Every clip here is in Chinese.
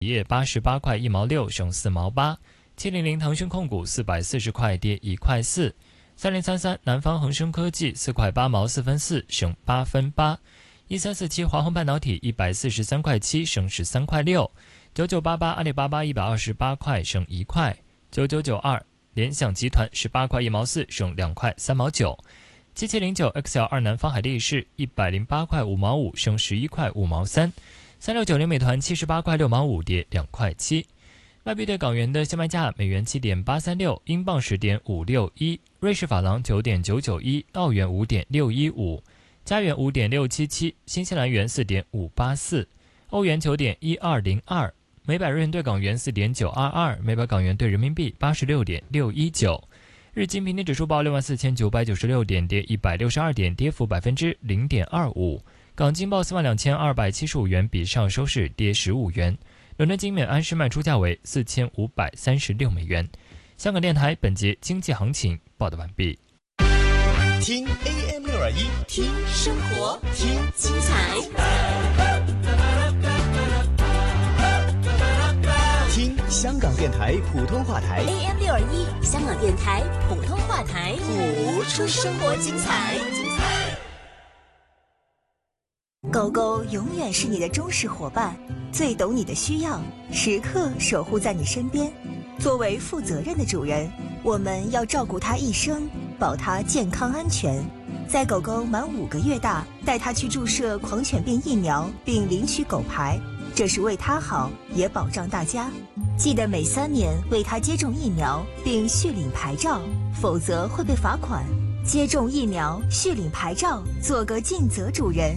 业88块1毛6升4毛8。700腾讯控股440块跌1块4。3033南方恒生科技4块8毛4分4升8分8。1347华虹半导体143块7升13块6。9988阿里巴巴128块升1块。9992联想集团18块1毛4升2块3毛9。7709 XL2南方海力士108块5毛5升11块5毛3。3690美团78块6毛5跌2块7。外币对港元的现卖价：美元7.836，英镑10.561，瑞士法郎9.991，澳元5.615，加元5.677，新西兰元4.584，欧元9.1202，每百日元对港元4.922，每百港元对人民币86.619。日经平均指数报64996点，跌162点，跌幅0.25%。港金报42275元，比上收市跌15元。伦敦金每安士卖出价为4536美元。香港电台本节经济行情报道完毕。 听 AM621， 听生活，听精彩， 听香港电台普通话台 AM621，香港电台普通话台， 谱出生活精彩。 狗狗永远是你的忠实伙伴，最懂你的需要，时刻守护在你身边。作为负责任的主人，我们要照顾它一生，保它健康安全。在狗狗满5个月大，带它去注射狂犬病疫苗，并领取狗牌，这是为它好，也保障大家。记得每3年为它接种疫苗，并续领牌照，否则会被罚款。接种疫苗，续领牌照，做个尽责主人。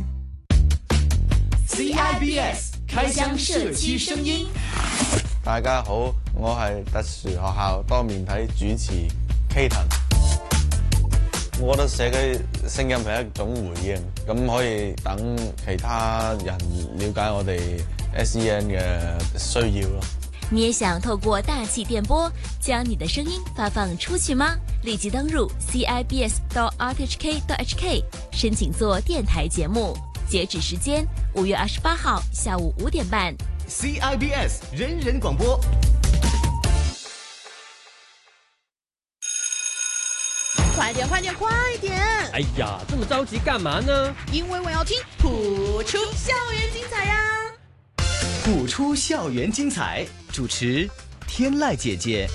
CIBS 開箱社區聲音。 大家好，我係特殊學校多面體主持 Katon。我覺得社區聲音係一種回應，咁可以等其他人了解我哋 SEN 嘅需要咯。 你也想透過大氣電波將你的聲音發放出去嗎？立即登入 cibs.rthk.hk 申請做電台節目。截止時間5月28號下午5點半。 CIBS 人人廣播。 快點，快點，快點！ 哎呀，這麼着急幹嘛呢？ 因為我要聽譜出校園精彩呀！ 譜出校園精彩，主持天籟姐姐。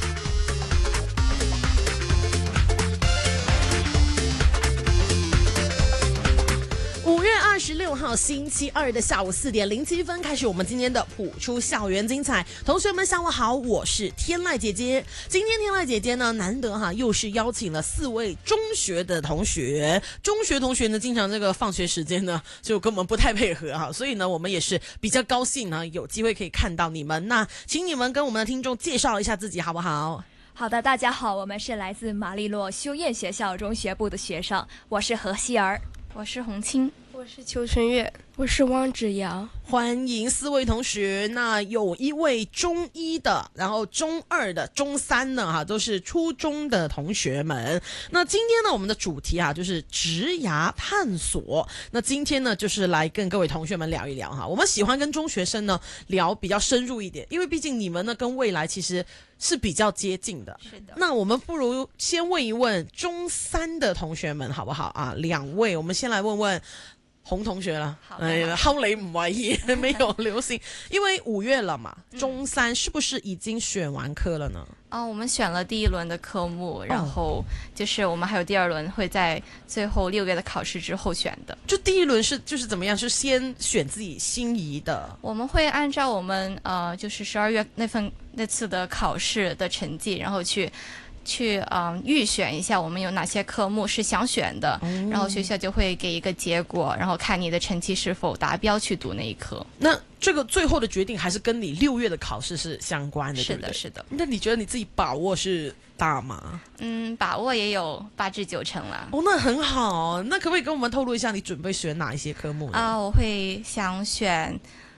26號星期二的下午4點07分開始我們今天的譜出校園精彩。同學們下午好，我是天籟姐姐。今天天籟姐姐呢難得又是邀請了4位中學的同學。中學同學呢經常這個放學時間呢就跟我們不太配合所以呢我們也是比較高興呢有機會可以看到你們。那請你們跟我們的聽眾介紹一下自己好不好？ 好的，大家好，我們是來自瑪麗諾修燕學校中學部的學生，我是何希兒， 我是洪清，我是邱春月，我是汪芷瑤。 歡迎4位同學。那有一位中1的，然後中2的，中3呢都是初中的同學們。那今天呢我們的主題就是職涯探索。那今天呢就是來跟各位同學們聊一聊我們喜歡跟中學生呢聊比較深入一點，因為畢竟你們呢跟未來其實是比較接近的。 是的。 那我們不如先問一問中3的同學們好不好2位，我們先來問問洪同學啦。後你唔為意，沒有流行，因為5月了嘛，中3是不是已經選完科了呢？ 我們選了第1輪的科目，然後就是我們還有第2輪會在最後6月的考試之後選的。 就第1輪是就是怎麼樣？是先選自己心儀的？ 我們會按照我們就是12月那次的考試的成績，然後去預選一下我們有哪些科目是想選的，然後學校就會給一個結果，然後看你的成績是否達標去讀那一科。 那這個最後的決定還是跟你6月的考試是相關的， 是的， 對不對？ 是的。 那你覺得你自己把握是大嗎？ 把握也有8至9成啦。 那很好。那可不可以跟我們透露一下你準備選哪一些科目呢？ 我會想選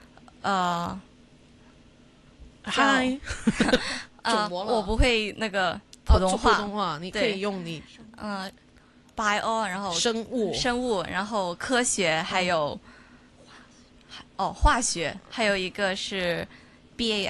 嗨我不會那個普通話， 你可以用你 bio， 然後生物， 然後科學，還有化學，還有一個是 BAS